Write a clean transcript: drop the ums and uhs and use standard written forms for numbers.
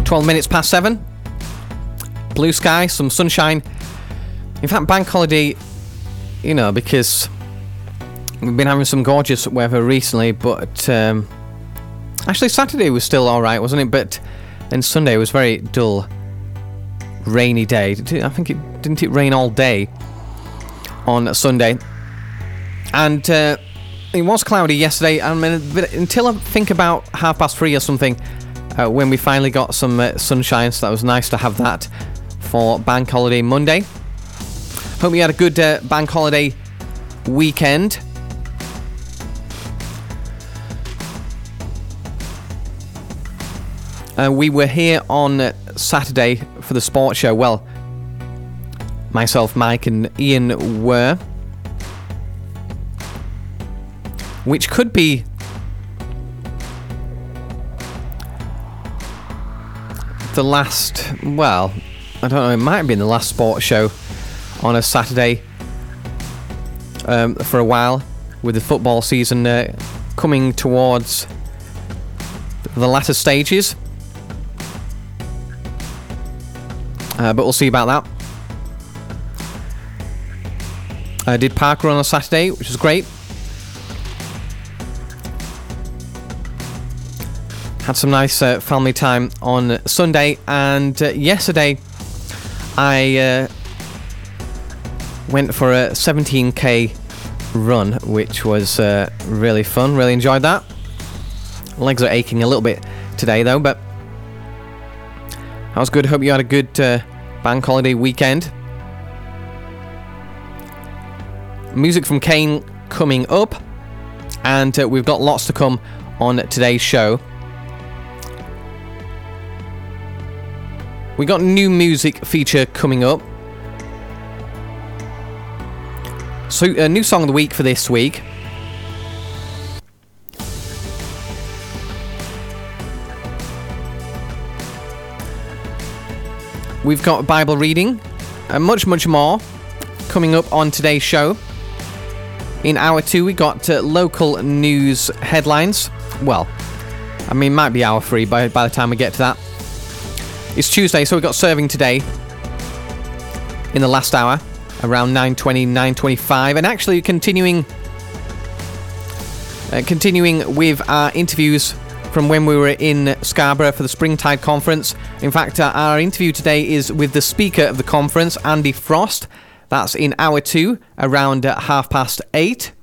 12 minutes past 7. Blue sky, some sunshine. In fact, bank holiday, you know, because we've been having some gorgeous weather recently, but actually Saturday was still alright, wasn't it? But then Sunday was very dull, rainy day. I think didn't it rain all day on Sunday? And it was cloudy yesterday. I mean, until I think about 3:30 or something, when we finally got some sunshine, so that was nice to have that for Bank Holiday Monday. Hope you had a good Bank Holiday weekend. We were here on Saturday for the sports show. Well, myself, Mike and Ian were. Which could be the last, well, I don't know, it might have been the last sports show on a Saturday for a while, with the football season coming towards the latter stages. But we'll see about that. I did parkrun on a Saturday, which was great. Had some nice family time on Sunday, and yesterday I went for a 17k run, which was really fun. Really enjoyed that. Legs are aching a little bit today though, but that was good. Hope you had a good bank holiday weekend. Music from Kane coming up, and we've got lots to come on today's show. We got a new music feature coming up. So, a new song of the week for this week. We've got Bible reading and much, much more coming up on today's show. In hour 2, we got local news headlines. Well, I mean, might be hour 3 by the time we get to that. It's Tuesday, so we've got serving today in the last hour, around 9:20, 9:25. And actually continuing with our interviews from when we were in Scarborough for the Springtide Conference. In fact, our interview today is with the speaker of the conference, Andy Frost. That's in hour 2, around 8:30.